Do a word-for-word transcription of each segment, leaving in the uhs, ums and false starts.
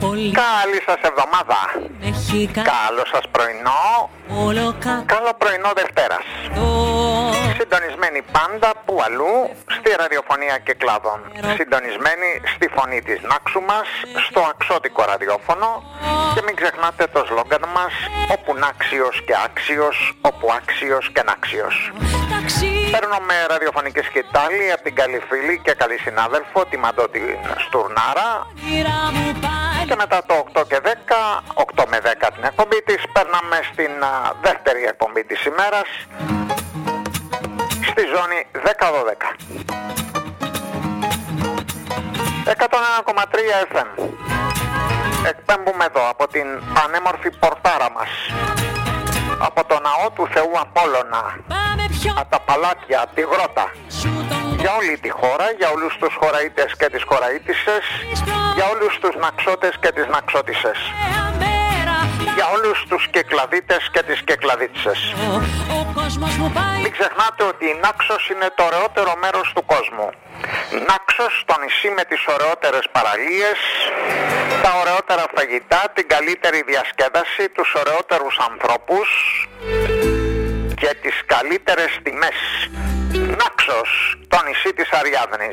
Καλή σας εβδομάδα. Καλό σας πρωινό. Καλό πρωινό Δευτέρας. Συντονισμένοι πάντα που αλλού στη ραδιοφωνία Κυκλάδων. Συντονισμένοι στη φωνή της Νάξου μας, στο αξιώτικο ραδιόφωνο. Και μην ξεχνάτε το σλόγγαν μας, όπου νάξιος και άξιος, όπου άξιος και νάξιος. Παίρνω με ραδιοφωνική σκητάλη από την καλή φίλη και καλή συνάδελφο, τη Μαντώτη Στουρνάρα. Και μετά το οκτώ και δέκα, οκτώ με δέκα την εκπομπή της, περνάμε στην α, δεύτερη εκπομπή της ημέρας, στη ζώνη δέκα δώδεκα. εκατόν ένα κόμμα τρία εφ εμ. Εκπέμπουμε εδώ από την πανέμορφη πορτάρα μας, από το ναό του Θεού Απόλλωνα, από τα παλάτια, από τη γρότα, για όλη τη χώρα, για όλους τους χωραΐτες και τις χωραΐτισσες, για όλους τους ναξότες και τις ναξότισσες, για όλους τους κεκλαδίτες και τις κεκλαδίτσες. Μην ξεχνάτε ότι η Νάξος είναι το ωραιότερο μέρος του κόσμου. Νάξος, το νησί με τις ωραιότερες παραλίες, τα ωραιότερα φαγητά, την καλύτερη διασκέδαση, τους ωραιότερους ανθρώπους και τις καλύτερες τιμές. Νάξος, το νησί της Αριάδνης.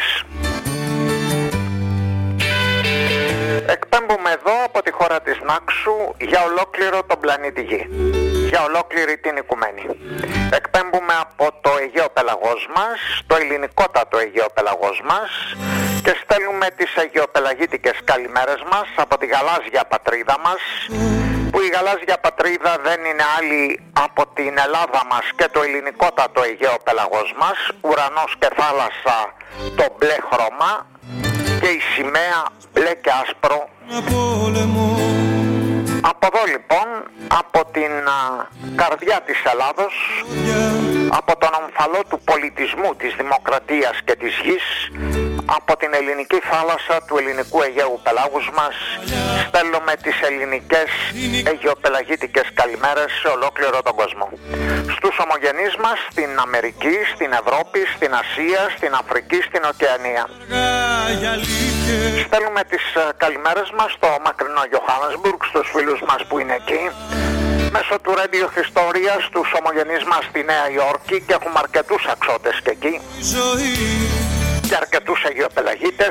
Εκπέμπουμε εδώ από τη χώρα της Νάξου για ολόκληρο τον πλανήτη Γη, για ολόκληρη την οικουμένη. Εκπέμπουμε από το Αιγαίο Πελαγός μας, το ελληνικότατο Αιγαίο Πελαγός μας, και στέλνουμε τις αιγαιοπελαγίτικες καλημέρες μας από τη γαλάζια πατρίδα μας, που η γαλάζια πατρίδα δεν είναι άλλη από την Ελλάδα μας και το ελληνικότατο Αιγαίο Πελαγός μας, ουρανός και θάλασσα, το μπλε χρώμα και η σημαία μπλε και άσπρο. Από εδώ λοιπόν, από την α, καρδιά της Ελλάδος, από τον ομφαλό του πολιτισμού, της δημοκρατίας και της γης, από την ελληνική θάλασσα του ελληνικού Αιγαίου Πελάγους μας, στέλνουμε τις ελληνικές αιγαιοπελαγίτικες καλημέρες σε ολόκληρο τον κόσμο. Στους ομογενείς μας, στην Αμερική, στην Ευρώπη, στην Ασία, στην Αφρική, στην Οκεανία. Στέλνουμε τις καλημέρες μας στο μακρινό Johannesburg, στους φίλους μας που είναι εκεί, μέσω του Radio Historia, στους ομογενείς μας στη Νέα Υόρκη, και έχουμε αρκετούς αξώτες και εκεί και αρκετούς αιγαιοπελαγίτες.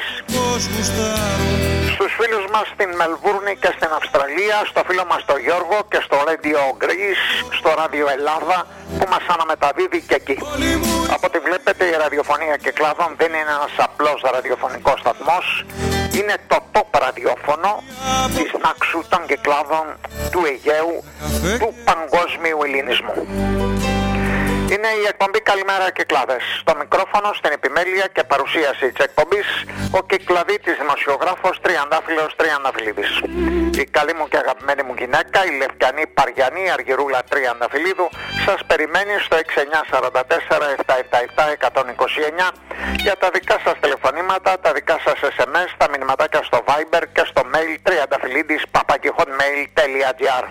Στους φίλους μας στην Μελβούρνη και στην Αυστραλία, στο φίλο μας τον Γιώργο και στο Radio Greece, στο Radio Ελλάδα που μας αναμεταδίδει και εκεί. Από ό,τι βλέπετε, η ραδιοφωνία Κυκλάδων δεν είναι ένας απλός ραδιοφωνικός σταθμός, είναι το top ραδιόφωνο της Νάξου, των Κυκλάδων, του Αιγαίου, του παγκόσμιου ελληνισμού. Είναι η εκπομπή Καλημέρα Κυκλάδες. Στο μικρόφωνο, στην επιμέλεια και παρουσίαση της εκπομπής, ο Κυκλαδίτης δημοσιογράφος Τριαντάφυλλος Τριανταφυλλίδης. Η καλή μου και αγαπημένη μου γυναίκα, η Λευκιανή Παριανή Αργυρούλα Τριανταφυλλίδου, σας περιμένει στο έξι εννιά τέσσερα τέσσερα επτά επτά επτά ένα δύο εννιά για τα δικά σας τηλεφωνήματα, τα δικά σας ες εμ ες, τα μηνυματάκια στο Viber και στο mail τριανταφυλλίδης παπάκι hotmail τελεία τζι άρ.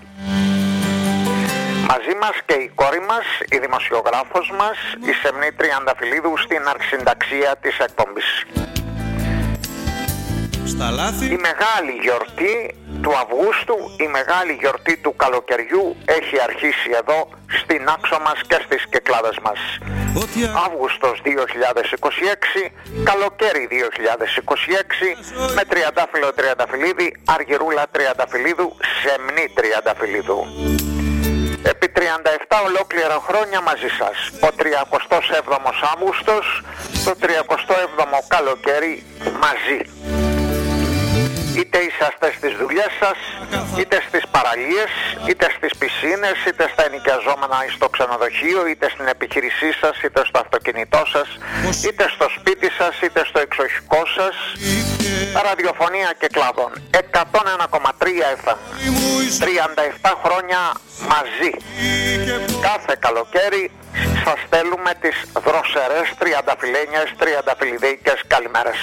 Μαζί μας και η κόρη μας, η δημοσιογράφος μας, η Σεμνή Τριανταφυλλίδου, στην αρχισυνταξία της εκπομπής. Η μεγάλη γιορτή του Αυγούστου, η μεγάλη γιορτή του καλοκαιριού έχει αρχίσει εδώ στην Νάξο μας και στις Κυκλάδες μας. Αύγουστος δύο χιλιάδες είκοσι έξι, καλοκαίρι δύο χιλιάδες είκοσι έξι, με Τριαντάφυλλο Τριανταφυλλίδη, Αργυρούλα Τριανταφυλλίδου, Σεμνή Τριανταφυλλίδου. Επί τριάντα επτά ολόκληρα χρόνια μαζί σας. Ο τριακοστός έβδομος Αύγουστος, το τριακοστό έβδομο καλοκαίρι μαζί. Είτε είσαστε στις δουλειές σας, είτε στις παραλίες, είτε στις πισίνες, είτε στα ενοικιαζόμενα ή στο ξενοδοχείο, είτε στην επιχείρησή σας, είτε στο αυτοκίνητό σας, είτε στο σπίτι σας, είτε στο εξοχικό σας. Ραδιοφωνία Κυκλάδων εκατόν ένα κόμμα τρία εφ εμ. τριάντα επτά χρόνια μαζί. Κάθε καλοκαίρι σας στέλνουμε τις δροσερές τριανταφυλλένιες, τριανταφυλλιδεϊκές καλημέρες.